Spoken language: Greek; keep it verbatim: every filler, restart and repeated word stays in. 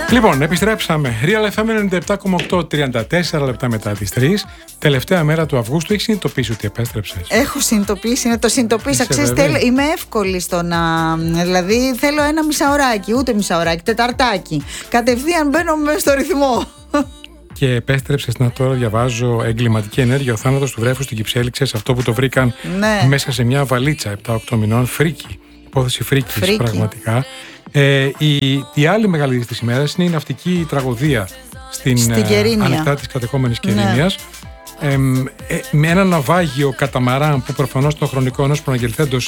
Λοιπόν, επιστρέψαμε. Real εφ εμ ενενήντα επτά κόμμα οκτώ, τριάντα τέσσερα λεπτά μετά τις τρεις. Τελευταία μέρα του Αυγούστου. Έχεις συνειδητοποιήσει ότι επέστρεψες? Έχω συνειδητοποιήσει, ναι, το συνειδητοποίησα. Ξέρεις, θέλω, είμαι εύκολη στο να. Δηλαδή, θέλω ένα μισάωράκι, ούτε μισάωράκι, τεταρτάκι. Κατευθείαν μπαίνω μέσα στο ρυθμό. Και επέστρεψες, να τώρα διαβάζω, εγκληματική ενέργεια. Ο θάνατος του βρέφους στην Κυψέλη, ξέρεις, αυτό που το βρήκαν Ναι. μέσα σε μια βαλίτσα επτά οκτώ μηνών. Φρίκι. Υπόθεση φρίκης, Φρίκι. πραγματικά. Ε, η, η άλλη μεγάλη είδηση της ημέρας είναι η ναυτική τραγωδία στην, Στην Κερίνια. ανοιχτά της κατεχόμενης Ναι. Κερίνιας. Ε, ε, με ένα ναυάγιο καταμαράν που προφανώς τον χρονικό ενός προαγγελθέντος